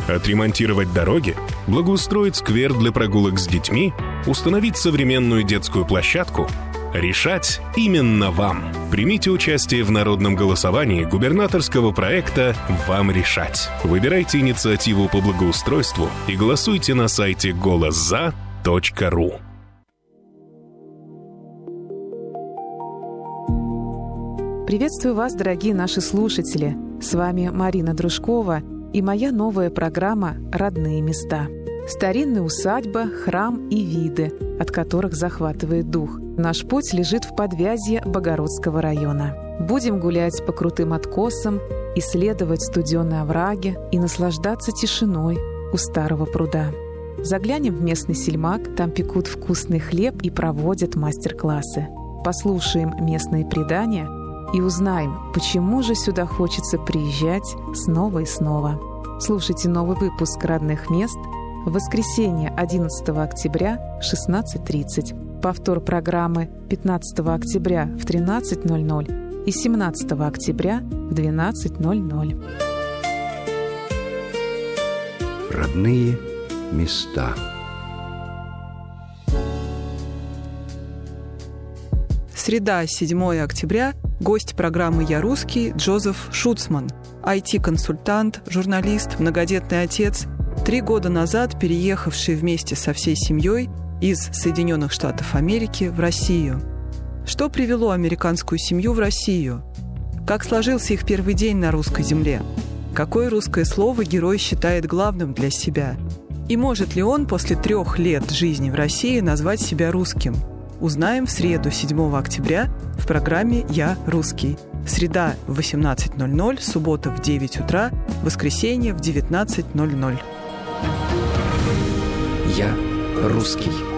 Отремонтировать дороги, благоустроить сквер для прогулок с детьми, установить современную детскую площадку – решать именно вам. Примите участие в народном голосовании губернаторского проекта «Вам решать». Выбирайте инициативу по благоустройству и голосуйте на сайте голосза.ру. Приветствую вас, дорогие наши слушатели. С вами Марина Дружкова и моя новая программа «Родные места». Старинная усадьба, храм и виды, от которых захватывает дух. Наш путь лежит в подвязье Богородского района. Будем гулять по крутым откосам, исследовать студеные овраги и наслаждаться тишиной у старого пруда. Заглянем в местный сельмак, там пекут вкусный хлеб и проводят мастер-классы. Послушаем местные предания и узнаем, почему же сюда хочется приезжать снова и снова. Слушайте новый выпуск «Родных мест» в воскресенье 11 октября в 16:30, повтор программы 15 октября в 13:00 и 17 октября в 12:00. Родные места. Среда, 7 октября. Гость программы «Я русский» Джозеф Шуцман. IT-консультант, журналист, многодетный отец, 3 года назад переехавший вместе со всей семьей из Соединенных Штатов Америки в Россию. Что привело американскую семью в Россию? Как сложился их первый день на русской земле? Какое русское слово герой считает главным для себя? И может ли он после 3 лет жизни в России назвать себя русским? Узнаем в среду, 7 октября, в программе «Я русский». Среда в 18:00, суббота в 9 утра, воскресенье в 19:00. Я русский.